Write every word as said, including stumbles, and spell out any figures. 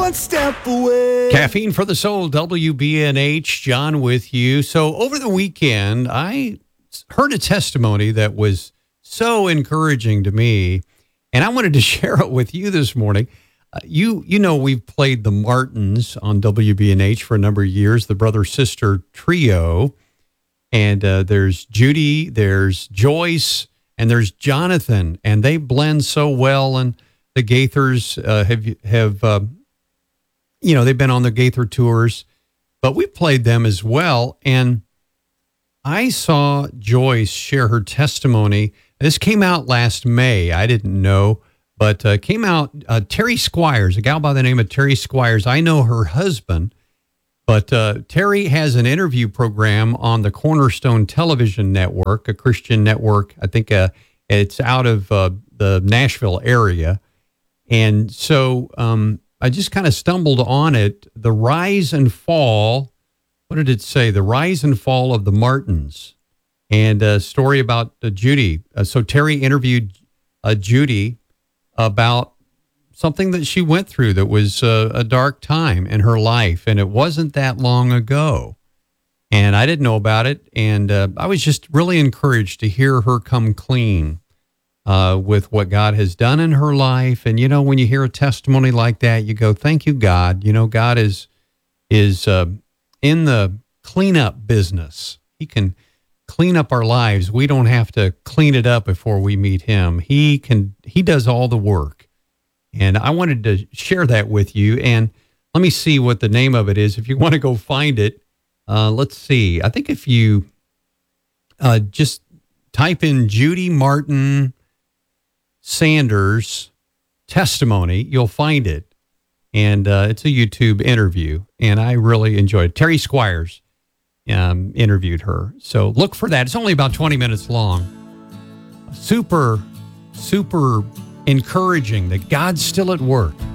one step away. Caffeine for the Soul, W B N H, John with you. So over the weekend, I heard a testimony that was so encouraging to me, and I wanted to share it with you this morning. Uh, you you know, we've played the Martins on W B N H for a number of years, the brother-sister trio, and uh, there's Judy, there's Joyce, and there's Jonathan, and they blend so well, and the Gaithers uh, have, have uh, you know, they've been on the Gaither tours, but we played them as well. And I saw Joyce share her testimony. This came out last May. I didn't know, but uh, came out, uh, Terry Squires, a gal by the name of Terry Squires. I know her husband, but uh, Terry has an interview program on the Cornerstone Television Network, a Christian network. I think uh, it's out of uh, the Nashville area. And so um, I just kind of stumbled on it. The rise and fall. What did it say? The rise and fall of the Martins, and a story about uh, Judy. Uh, so Terry interviewed uh, Judy about something that she went through that was uh, a dark time in her life, and it wasn't that long ago. And I didn't know about it, and uh, I was just really encouraged to hear her come clean Uh, with what God has done in her life. And, you know, when you hear a testimony like that, you go, thank you, God. You know, God is is uh, in the cleanup business. He can clean up our lives. We don't have to clean it up before we meet him. He can. He does all the work. And I wanted to share that with you. And let me see what the name of it is. If you want to go find it, uh, let's see. I think if you uh, just type in Judy Martin Sanders testimony, you'll find it. And uh, it's a YouTube interview, and I really enjoyed it. Terry Squires um, interviewed her. So look for that. It's only about twenty minutes long. Super, super encouraging that God's still at work.